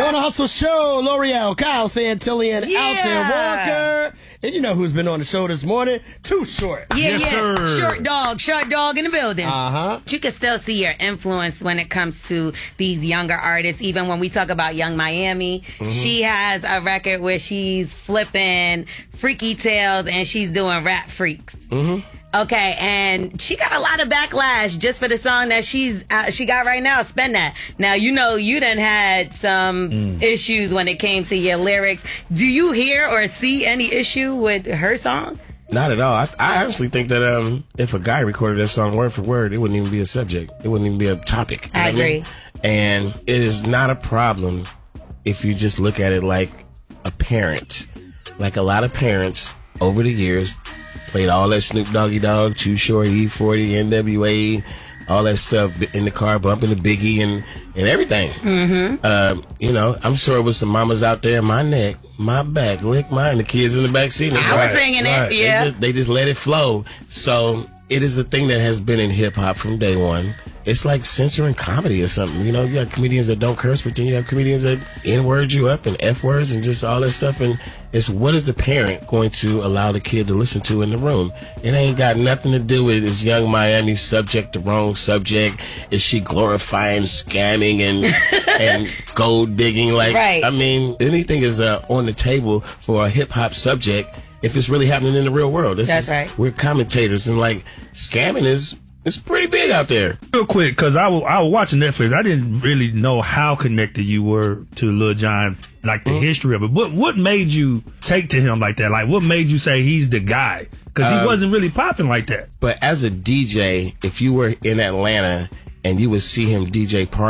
On the Hustle Show, L'Oreal, Kyle Santillan, Alton Walker. And you know who's been on the show this morning? Too Short. Yes, sir. Short dog in the building. Uh-huh. You can still see your influence when it comes to these younger artists. Even when we talk about Young Miami, she has a record where she's flipping Freaky Tales and she's doing Rap Freaks. Okay, and she got a lot of backlash just for the song that she got right now, Spend That. Now, you know, you done had some issues when it came to your lyrics. Do you hear or see any issue with her song? Not at all. I honestly think that if a guy recorded that song word for word, it wouldn't even be a subject. It wouldn't even be a topic. I agree. And it is not a problem if you just look at it like a parent. Like a lot of parents over the years played all that Snoop Doggy Dogg, Too Short, E40, NWA, all that stuff in the car, bumping the Biggie and everything. You know, I'm sure it was some mamas out there, my neck, my back, lick mine, the kids in the back seat. I was singing it, yeah. They just let it flow. So it is a thing that has been in hip-hop from day one. It's like censoring comedy or something. You know, you have comedians that don't curse, but then you have comedians that N-word you up and F-words and just all that stuff. And it's what is the parent going to allow the kid to listen to in the room? It ain't got nothing to do with is Young Miami subject the wrong subject? Is she glorifying scamming and gold digging? Like, right. I mean, anything is on the table for a hip-hop subject if it's really happening in the real world. That's right. We're commentators, and like scamming is pretty big out there. Real quick, because I was watching Netflix. I didn't really know how connected you were to Lil Jon, like the history of it. What made you take to him like that? Like, what made you say he's the guy? Because he wasn't really popping like that. But as a DJ, if you were in Atlanta and you would see him DJ party